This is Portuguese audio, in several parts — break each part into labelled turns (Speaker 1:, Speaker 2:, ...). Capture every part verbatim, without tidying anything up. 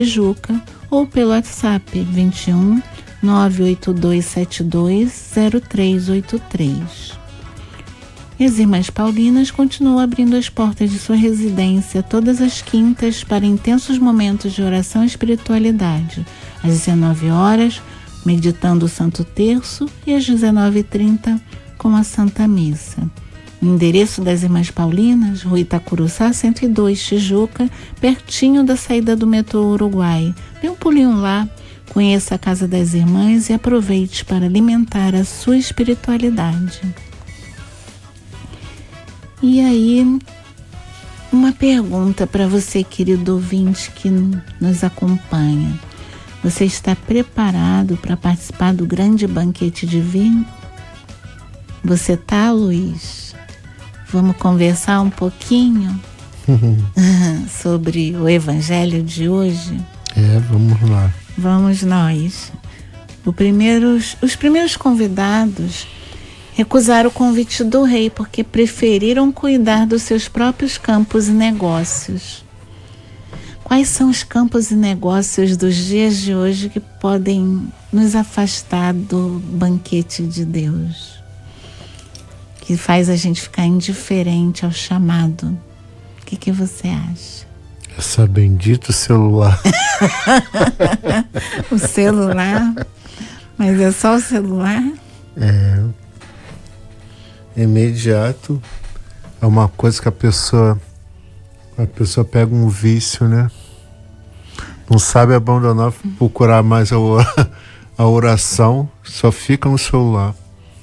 Speaker 1: Tijuca, ou pelo WhatsApp vinte e um, nove oito dois sete dois, zero três oito três. E as Irmãs Paulinas continuam abrindo as portas de sua residência todas as quintas para intensos momentos de oração e espiritualidade, às dezenove horas, meditando o Santo Terço, e às dezenove e trinta, com a Santa Missa. O endereço das Irmãs Paulinas, Rua Itacuruçá, cento e dois, Tijuca, pertinho da saída do metrô Uruguai. Dê um pulinho lá, conheça a Casa das Irmãs e aproveite para alimentar a sua espiritualidade. E aí, uma pergunta para você, querido ouvinte que nos acompanha. Você está preparado para participar do grande banquete divino? Você tá, Luiz? Vamos conversar um pouquinho sobre o evangelho de hoje?
Speaker 2: É, vamos lá.
Speaker 1: Vamos nós. O primeiros, os primeiros convidados recusaram o convite do rei porque preferiram cuidar dos seus próprios campos e negócios. Quais são os campos e negócios dos dias de hoje que podem nos afastar do banquete de Deus? Que faz a gente ficar indiferente ao chamado. O que, que você acha?
Speaker 2: Essa bendito celular.
Speaker 1: O celular? Mas é só o celular?
Speaker 2: É. Imediato. É uma coisa que a pessoa a pessoa pega um vício, né? Não sabe abandonar, procurar mais a, a oração, só fica no celular.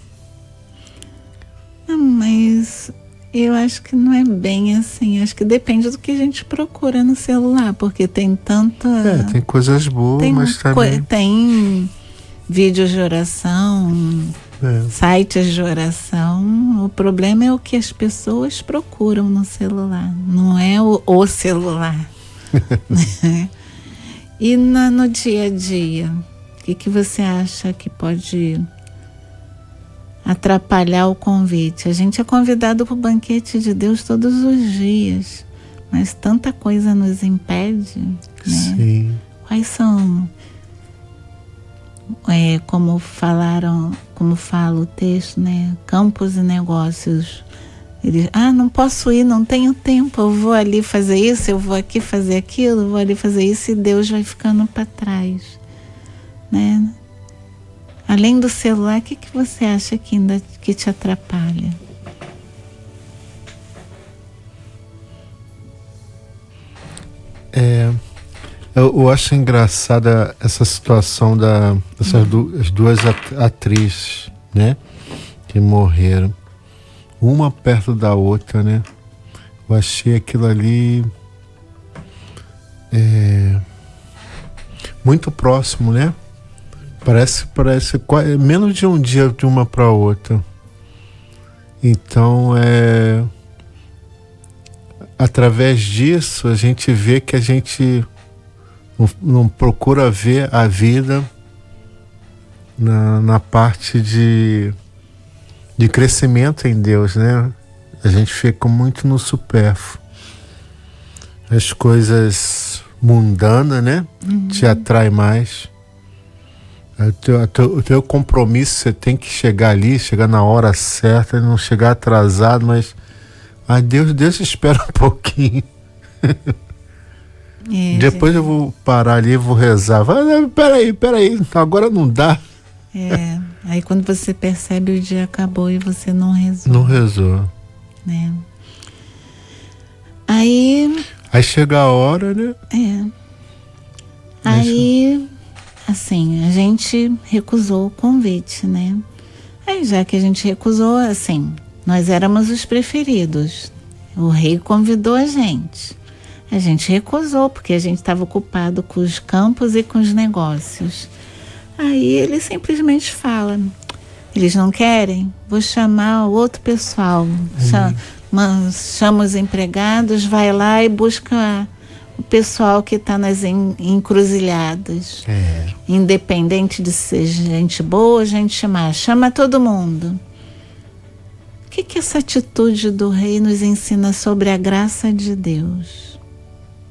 Speaker 1: Ah, mas eu acho que não é bem assim. Acho que depende do que a gente procura no celular, porque tem tanta...
Speaker 2: É, tem coisas boas,
Speaker 1: tem
Speaker 2: mas também...
Speaker 1: Tem vídeos de oração,
Speaker 2: é. sites
Speaker 1: de oração. O problema é o que as pessoas procuram no celular, não é o, o celular. E na, no dia a dia, o que, que você acha que pode atrapalhar o convite? A gente é convidado para o banquete de Deus todos os dias, mas tanta coisa nos impede, né?
Speaker 2: Sim.
Speaker 1: Quais são, é, como falaram, como fala o texto, né? Campos e negócios. Ele, ah, não posso ir, não tenho tempo, eu vou ali fazer isso, eu vou aqui fazer aquilo, eu vou ali fazer isso, e Deus vai ficando para trás, né? Além do celular, o que, que você acha que ainda que te atrapalha?
Speaker 2: É, eu, eu acho engraçada essa situação da, dessas du, as duas atrizes, né? Que morreram. Uma perto da outra, né? Eu achei aquilo ali é, muito próximo, né? Parece, parece quase, menos de um dia de uma para outra. Então, é, através disso, a gente vê que a gente não, não procura ver a vida na, na parte de, de crescimento em Deus, né? A gente fica muito no supérfluo. As coisas mundanas, né? Uhum. Te atrai mais. O teu, teu, o teu compromisso, você tem que chegar ali, chegar na hora certa, não chegar atrasado, mas ah, Deus, Deus espera um pouquinho. É, depois gente... eu vou parar ali e vou rezar. Vai, peraí, peraí, agora não dá.
Speaker 1: É, aí quando você percebe o dia acabou e você não rezou.
Speaker 2: Não rezou.
Speaker 1: Né? Aí...
Speaker 2: Aí chega a hora, né?
Speaker 1: É. Aí... Assim, a gente recusou o convite, né? Aí já que a gente recusou, assim, nós éramos os preferidos. O rei convidou a gente. A gente recusou, porque a gente estava ocupado com os campos e com os negócios. Aí ele simplesmente fala, eles não querem? Vou chamar o outro pessoal. Uhum. Chama, chama os empregados, vai lá e busca... o pessoal que está nas encruzilhadas,
Speaker 2: é.
Speaker 1: Independente de ser gente boa ou gente má, chama todo mundo. O que, que essa atitude do rei nos ensina sobre a graça de Deus?